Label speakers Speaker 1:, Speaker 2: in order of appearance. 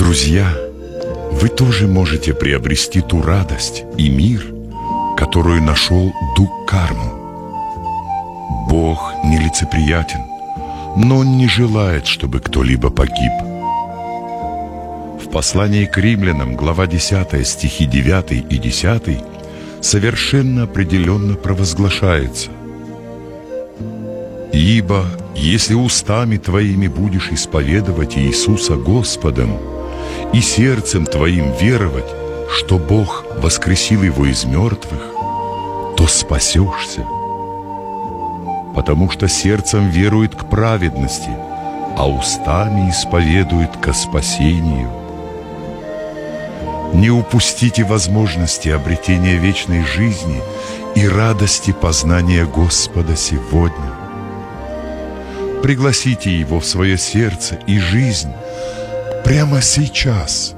Speaker 1: Друзья, вы тоже можете приобрести ту радость и мир, которую нашел Дуг Карму. Бог нелицеприятен, но Он не желает, чтобы кто-либо погиб. В послании к римлянам, глава 10, стихи 9 и 10, совершенно определенно провозглашается: «Ибо если устами твоими будешь исповедовать Иисуса Господом и сердцем твоим веровать, что Бог воскресил Его из мертвых, то спасешься. Потому что сердцем верует к праведности, а устами исповедует ко спасению». Не упустите возможности обретения вечной жизни и радости познания Господа сегодня. Пригласите Его в свое сердце и жизнь прямо сейчас.